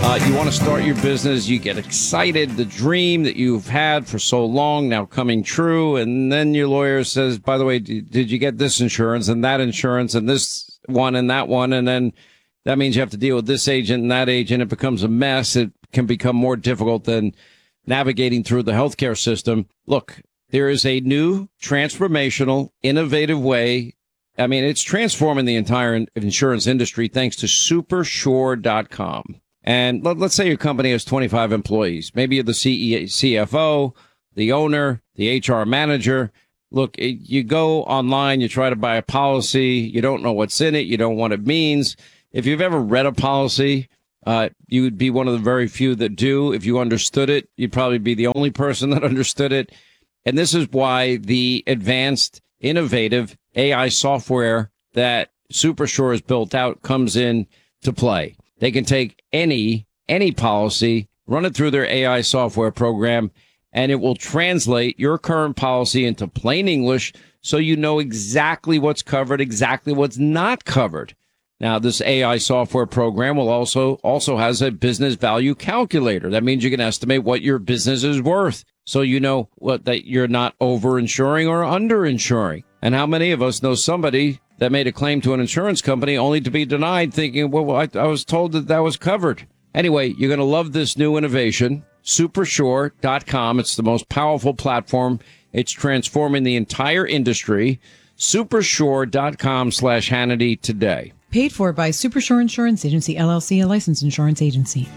You want to start your business, you get excited, the dream that you've had for so long now coming true, and then your lawyer says, by the way, did you get this insurance and this one and that one, and then that means you have to deal with this agent and that agent. It becomes a mess. It can become more difficult than navigating through the healthcare system. Look, there is a new transformational, innovative way. I mean, it's transforming the entire insurance industry thanks to Supersure.com. And let's say your company has 25 employees. Maybe you're the CFO, the owner, the HR manager. Look, you go online, you try to buy a policy. You don't know what's in it. You don't know what it means. If you've ever read a policy, you would be one of the very few that do. If you understood it, you'd probably be the only person that understood it. And this is why the advanced, innovative AI software that Supersure has built out comes in to play. They can take any policy, run it through their AI software program, and it will translate your current policy into plain English so you know exactly what's covered, exactly what's not covered. Now, this AI software program will also has a business value calculator. That means you can estimate what your business is worth, so you know that you're not over-insuring or under-insuring. And how many of us know somebody that made a claim to an insurance company only to be denied, thinking, well, I was told that was covered. Anyway, you're going to love this new innovation, Supersure.com. It's the most powerful platform. It's transforming the entire industry. Supersure.com/Hannity today. Paid for by Supersure Insurance Agency, LLC, a licensed insurance agency.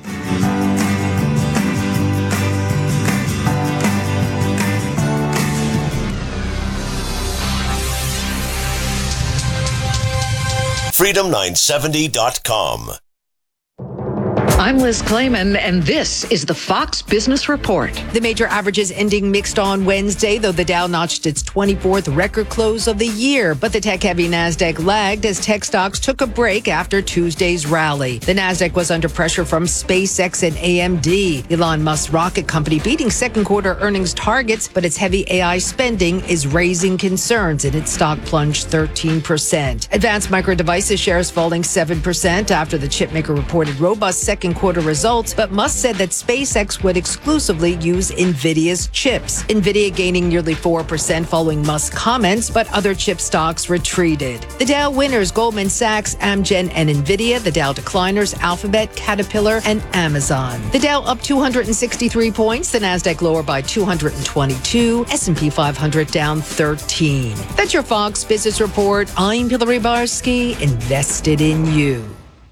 Freedom970.com. I'm Liz Clayman, and this is the Fox Business Report. The major averages ending mixed on Wednesday, though the Dow notched its 24th record close of the year. But the tech-heavy NASDAQ lagged as tech stocks took a break after Tuesday's rally. The NASDAQ was under pressure from SpaceX and AMD. Elon Musk's rocket company beating second quarter earnings targets, but its heavy AI spending is raising concerns, and its stock plunged 13%. Advanced Micro Devices shares falling 7% after the chipmaker reported robust second quarter results, but Musk said that SpaceX would exclusively use NVIDIA's chips. NVIDIA gaining nearly 4% following Musk's comments, but other chip stocks retreated. The Dow winners, Goldman Sachs, Amgen, and NVIDIA. The Dow decliners, Alphabet, Caterpillar, and Amazon. The Dow up 263 points, the NASDAQ lower by 222, S&P 500 down 13. That's your Fox Business Report. I'm Hillary Barsky, invested in you.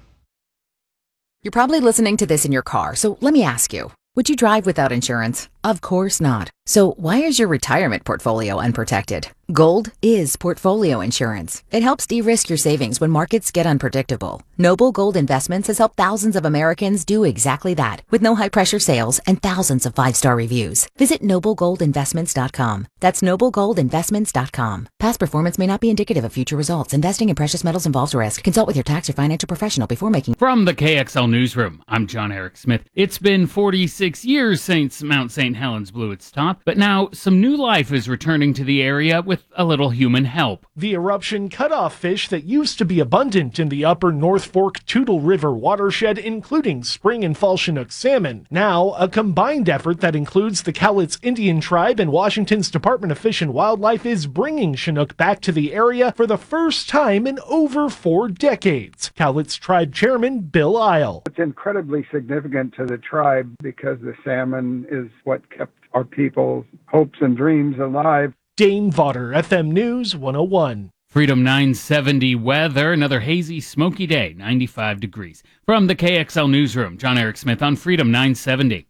You're probably listening to this in your car, so let me ask you, would you drive without insurance? Of course not. So why is your retirement portfolio unprotected? Gold is portfolio insurance. It helps de-risk your savings when markets get unpredictable. Noble Gold Investments has helped thousands of Americans do exactly that, with no high-pressure sales and thousands of 5-star reviews. Visit NobleGoldInvestments.com. That's NobleGoldInvestments.com. Past performance may not be indicative of future results. Investing in precious metals involves risk. Consult with your tax or financial professional before making... From the KXL Newsroom, I'm John Eric Smith. It's been 46 years since Mount St. Helens blew its top, but now some new life is returning to the area with a little human help. The eruption cut off fish that used to be abundant in the upper North Fork Toutle River watershed, including spring and fall Chinook salmon. Now, a combined effort that includes the Cowlitz Indian Tribe and Washington's Department of Fish and Wildlife is bringing Chinook back to the area for the first time in over 4 decades. Cowlitz Tribe Chairman Bill Isle. It's incredibly significant to the tribe because the salmon is what kept our people's hopes and dreams alive. Dane Vaughter, FM News 101. Freedom 970 weather, another hazy, smoky day, 95 degrees. From the KXL Newsroom, John Eric Smith on Freedom 970.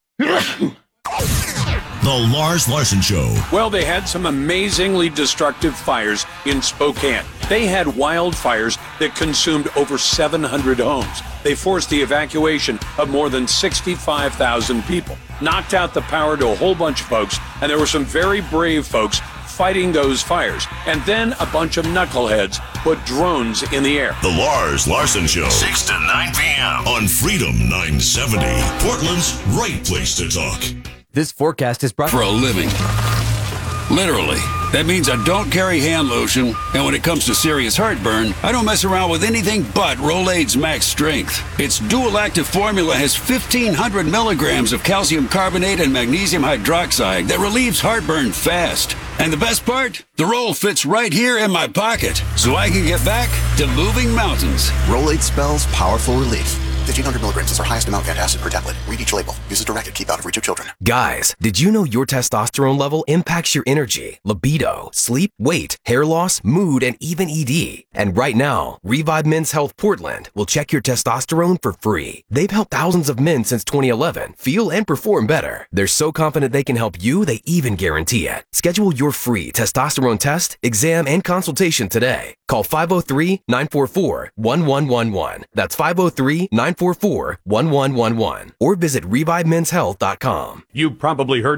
The Lars Larson Show. Well, they had some amazingly destructive fires in Spokane. They had wildfires that consumed over 700 homes. They forced the evacuation of more than 65,000 people, knocked out the power to a whole bunch of folks, and there were some very brave folks fighting those fires. And then a bunch of knuckleheads put drones in the air. The Lars Larson Show, 6 to 9 p.m. on Freedom 970, Portland's right place to talk. This forecast is brought for a living. Literally. That means I don't carry hand lotion, and when it comes to serious heartburn, I don't mess around with anything but Rolaids Max Strength. Its dual active formula has 1,500 milligrams of calcium carbonate and magnesium hydroxide that relieves heartburn fast. And the best part? The roll fits right here in my pocket, so I can get back to moving mountains. Rolaids spells powerful relief. 1,500 milligrams is our highest amount of antacid per tablet. Read each label. Use as directed. Keep out of reach of children. Guys, did you know your testosterone level impacts your energy, libido, sleep, weight, hair loss, mood, and even ED? And right now, Revive Men's Health Portland will check your testosterone for free. They've helped thousands of men since 2011 feel and perform better. They're so confident they can help you, they even guarantee it. Schedule your free testosterone test, exam, and consultation today. Call 503-944-1111. That's 503-944-1111. Or visit ReviveMen'sHealth.com. You probably heard